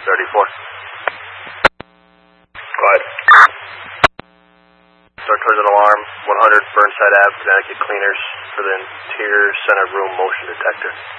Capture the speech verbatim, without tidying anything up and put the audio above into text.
thirty-four. Go ahead. Start collision alarm, one hundred Burnside Ave, Connecticut Cleaners for the interior center room motion detector.